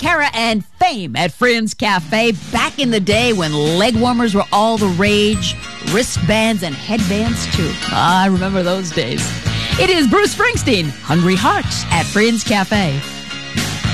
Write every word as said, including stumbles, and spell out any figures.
Kara and Fame at Friends Cafe. Back in the day when leg warmers were all the rage, wristbands and headbands too. Ah, I remember those days. It is Bruce Springsteen, Hungry Hearts at Friends Cafe.